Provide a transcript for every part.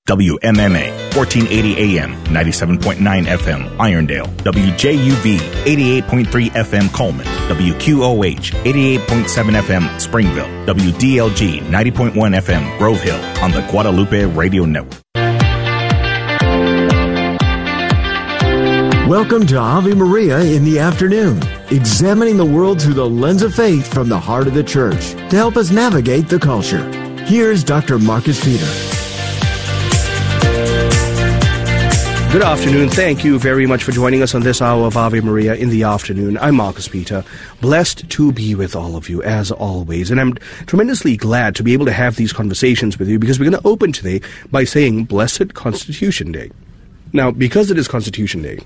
WMMA, 1480 AM, 97.9 FM, Irondale. WJUV, 88.3 FM, Coleman. WQOH, 88.7 FM, Springville. WDLG, 90.1 FM, Grove Hill, on the Guadalupe Radio Network. Welcome to Ave Maria in the afternoon, examining the world through the lens of faith from the heart of the church to help us navigate the culture. Here's Dr. Marcus Peter. Good afternoon. Thank you very much for joining us on this hour of Ave Maria in the afternoon. I'm Marcus Peter, blessed to be with all of you as always. And I'm tremendously glad to be able to have these conversations with you because we're going to open today by saying Blessed Constitution Day. Now, because it is Constitution Day,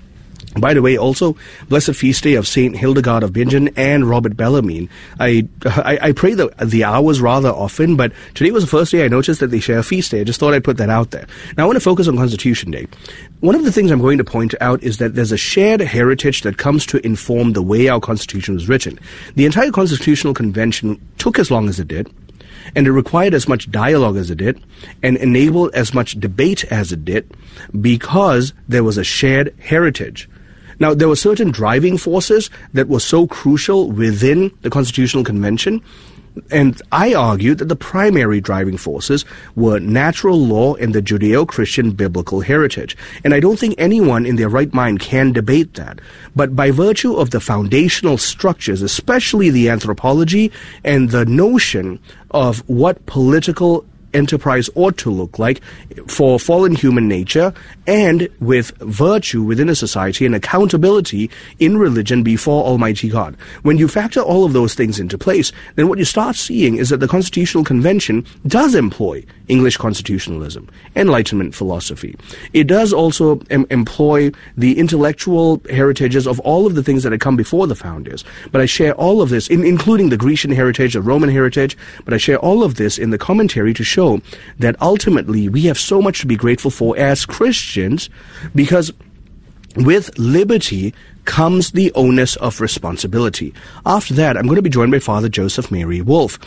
by the way, also, blessed feast day of Saint Hildegard of Bingen and Robert Bellarmine. I pray the hours rather often, but today was the first day I noticed that they share a feast day. I just thought I'd put that out there. Now, I want to focus on Constitution Day. One of the things I'm going to point out is that there's a shared heritage that comes to inform the way our Constitution was written. The entire Constitutional Convention took as long as it did, and it required as much dialogue as it did, and enabled as much debate as it did, because there was a shared heritage. Now, there were certain driving forces that were so crucial within the Constitutional Convention, and I argue that the primary driving forces were natural law and the Judeo-Christian biblical heritage. And I don't think anyone in their right mind can debate that. But by virtue of the foundational structures, especially the anthropology and the notion of what political enterprise ought to look like for fallen human nature, and with virtue within a society and accountability in religion before Almighty God. When you factor all of those things into place, then what you start seeing is that the Constitutional Convention does employ English constitutionalism, Enlightenment philosophy. It does also employ the intellectual heritages of all of the things that had come before the founders. But I share all of this, including the Grecian heritage, the Roman heritage, but I share all of this in the commentary to show that ultimately we have so much to be grateful for as Christians, because with liberty comes the onus of responsibility. After that, I'm going to be joined by Father Joseph Mary Wolfe.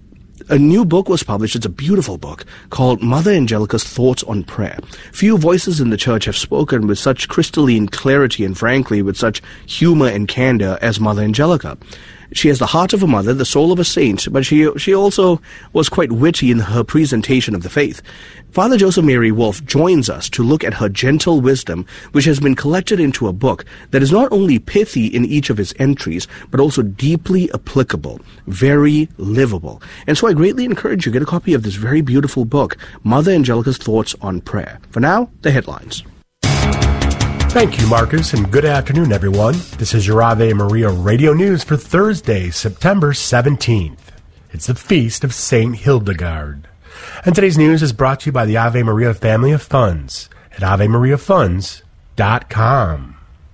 A new book was published. It's a beautiful book called Mother Angelica's Thoughts on Prayer. Few voices in the church have spoken with such crystalline clarity and, frankly, with such humor and candor as Mother Angelica. She has the heart of a mother, the soul of a saint, but she also was quite witty in her presentation of the faith. Father Joseph Mary Wolfe joins us to look at her gentle wisdom, which has been collected into a book that is not only pithy in each of its entries, but also deeply applicable, very livable. And so I greatly encourage you to get a copy of this very beautiful book, Mother Angelica's Thoughts on Prayer. For now, the headlines. Thank you, Marcus, and good afternoon, everyone. This is your Ave Maria Radio News for Thursday, September 17th. It's the Feast of Saint Hildegard. And today's news is brought to you by the Ave Maria Family of Funds at AveMariaFunds.com.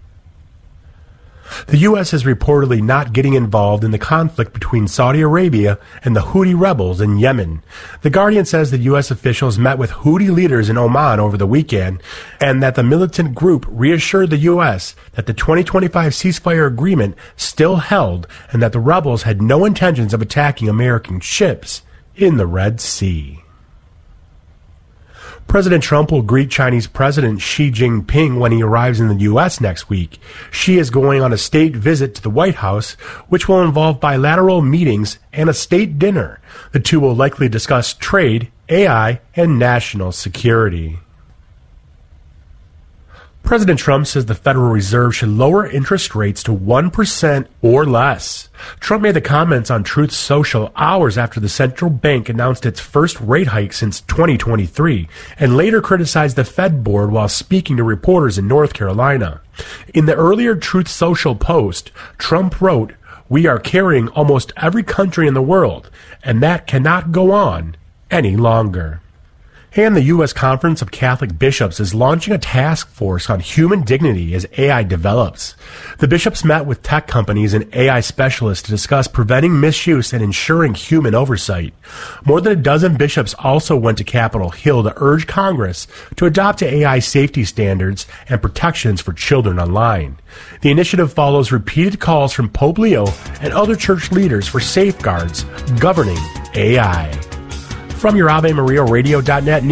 The U.S. is reportedly not getting involved in the conflict between Saudi Arabia and the Houthi rebels in Yemen. The Guardian says that U.S. officials met with Houthi leaders in Oman over the weekend, and that the militant group reassured the U.S. that the 2025 ceasefire agreement still held and that the rebels had no intentions of attacking American ships in the Red Sea. President Trump will greet Chinese President Xi Jinping when he arrives in the U.S. next week. Xi is going on a state visit to the White House, which will involve bilateral meetings and a state dinner. The two will likely discuss trade, AI, and national security. President Trump says the Federal Reserve should lower interest rates to 1% or less. Trump made the comments on Truth Social hours after the central bank announced its first rate hike since 2023, and later criticized the Fed board while speaking to reporters in North Carolina. In the earlier Truth Social post, Trump wrote, "We are carrying almost every country in the world, and that cannot go on any longer." And the U.S. Conference of Catholic Bishops is launching a task force on human dignity as AI develops. The bishops met with tech companies and AI specialists to discuss preventing misuse and ensuring human oversight. More than a dozen bishops also went to Capitol Hill to urge Congress to adopt AI safety standards and protections for children online. The initiative follows repeated calls from Pope Leo and other church leaders for safeguards governing AI. From your AveMariaRadio.net